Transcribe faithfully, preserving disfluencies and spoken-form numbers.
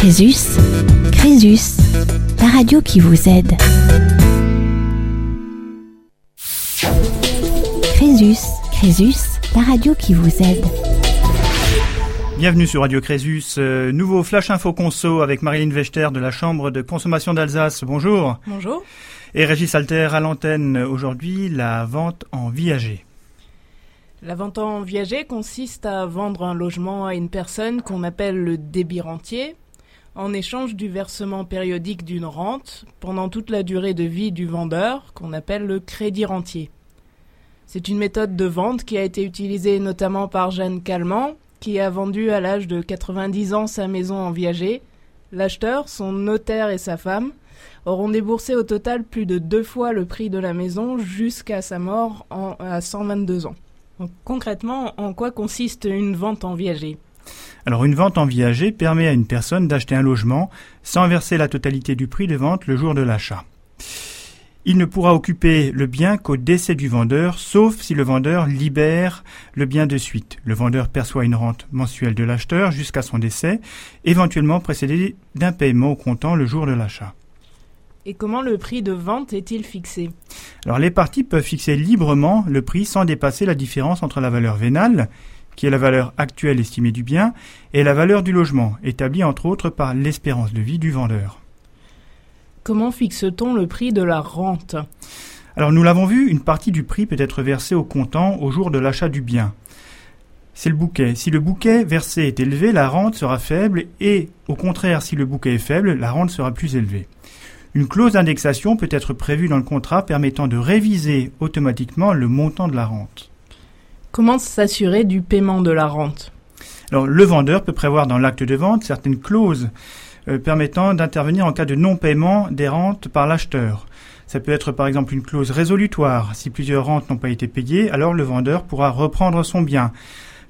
Crésus, Crésus, la radio qui vous aide. Crésus, Crésus, la radio qui vous aide. Bienvenue sur Radio Crésus, euh, nouveau Flash Info Conso avec Marilyn Vechter de la Chambre de consommation d'Alsace. Bonjour. Bonjour. Et Régis Alter à l'antenne. Aujourd'hui, la vente en viager. La vente en viager consiste à vendre un logement à une personne qu'on appelle le débit rentier, en échange du versement périodique d'une rente pendant toute la durée de vie du vendeur, qu'on appelle le crédit rentier. C'est une méthode de vente qui a été utilisée notamment par Jeanne Calment, qui a vendu à l'âge de quatre-vingt-dix ans sa maison en viager. L'acheteur, son notaire et sa femme auront déboursé au total plus de deux fois le prix de la maison jusqu'à sa mort en, à cent vingt-deux ans. Donc, concrètement, en quoi consiste une vente en viager ? Alors, une vente en viager permet à une personne d'acheter un logement sans verser la totalité du prix de vente le jour de l'achat. Il ne pourra occuper le bien qu'au décès du vendeur, sauf si le vendeur libère le bien de suite. Le vendeur perçoit une rente mensuelle de l'acheteur jusqu'à son décès, éventuellement précédée d'un paiement au comptant le jour de l'achat. Et comment le prix de vente est-il fixé ? Alors, les parties peuvent fixer librement le prix sans dépasser la différence entre la valeur vénale, qui est la valeur actuelle estimée du bien, et la valeur du logement, établie entre autres par l'espérance de vie du vendeur. Comment fixe-t-on le prix de la rente ? Alors, nous l'avons vu, une partie du prix peut être versée au comptant au jour de l'achat du bien. C'est le bouquet. Si le bouquet versé est élevé, la rente sera faible, et au contraire, si le bouquet est faible, la rente sera plus élevée. Une clause d'indexation peut être prévue dans le contrat permettant de réviser automatiquement le montant de la rente. Comment s'assurer du paiement de la rente ? Alors, le vendeur peut prévoir dans l'acte de vente certaines clauses euh, permettant d'intervenir en cas de non-paiement des rentes par l'acheteur. Ça peut être par exemple une clause résolutoire. Si plusieurs rentes n'ont pas été payées, alors le vendeur pourra reprendre son bien.